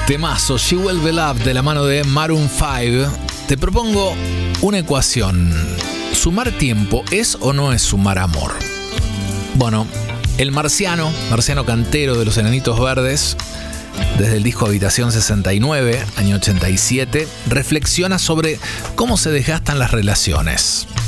Temazo, She Will Be Loved de la mano de Maroon 5. Te propongo una ecuación. ¿Sumar tiempo es o no es sumar amor? Bueno, el Marciano Cantero de los Enanitos Verdes, desde el disco Habitación 69, año 87, reflexiona sobre cómo se desgastan las relaciones.